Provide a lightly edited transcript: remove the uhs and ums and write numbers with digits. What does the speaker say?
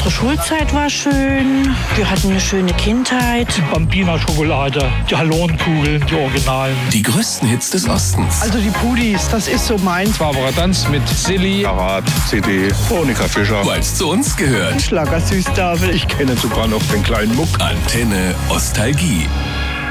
Unsere Schulzeit war schön. Wir hatten eine schöne Kindheit. Die Bambina-Schokolade, die Hallonenkugeln, die Originalen. Die größten Hits des Ostens. Also die Pudis, das ist so meins. Barbara Danz mit Silly. Karat, CD, Monika Fischer. Weil's zu uns gehört. Schlager Süßtafel. Ich kenne sogar noch den kleinen Muck. Antenne Ostalgie.